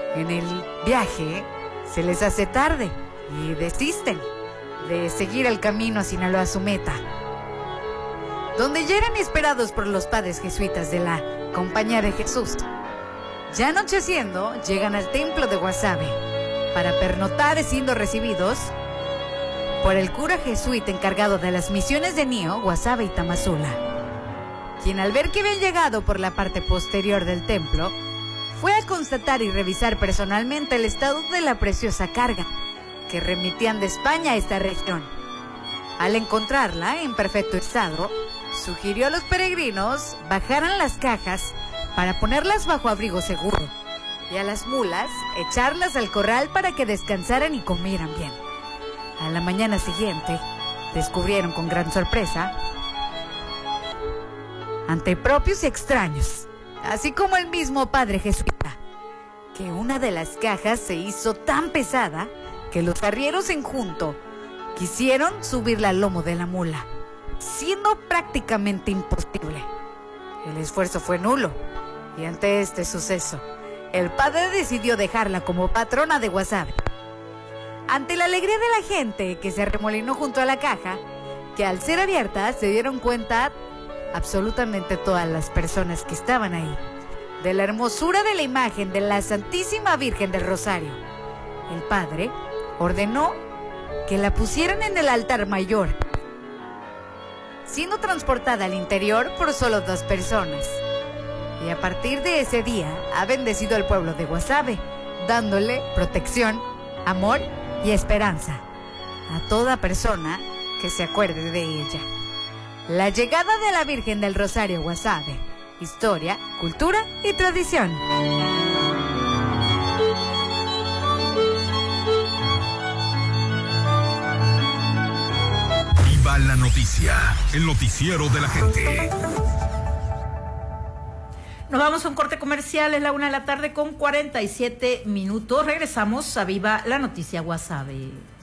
En el viaje se les hace tarde y desisten de seguir el camino a Sinaloa, su meta, donde ya eran esperados por los padres jesuitas de la Compañía de Jesús. Ya anocheciendo, llegan al templo de Guasave para pernoctar, siendo recibidos por el cura jesuita encargado de las misiones de Nío, Guasave y Tamazula, quien al ver que habían llegado por la parte posterior del templo, fue a constatar y revisar personalmente el estado de la preciosa carga que remitían de España a esta región. Al encontrarla en perfecto estado, sugirió a los peregrinos bajaran las cajas para ponerlas bajo abrigo seguro y a las mulas echarlas al corral para que descansaran y comieran bien. A la mañana siguiente, descubrieron con gran sorpresa, ante propios y extraños, así como el mismo padre jesuita, que una de las cajas se hizo tan pesada que los arrieros en junto quisieron subirla al lomo de la mula, siendo prácticamente imposible. El esfuerzo fue nulo, y ante este suceso, el padre decidió dejarla como patrona de Guasave. Ante la alegría de la gente que se arremolinó junto a la caja, que al ser abierta se dieron cuenta absolutamente todas las personas que estaban ahí, de la hermosura de la imagen de la Santísima Virgen del Rosario. El padre ordenó que la pusieran en el altar mayor, siendo transportada al interior por solo 2 personas. Y a partir de ese día ha bendecido al pueblo de Guasave, dándole protección, amor y esperanza a toda persona que se acuerde de ella. La llegada de la Virgen del Rosario, Guasave: historia, cultura y tradición. Viva la noticia, el noticiero de la gente. Nos vamos a un corte comercial, es la 1:47 p.m. Regresamos a Viva la Noticia Guasave.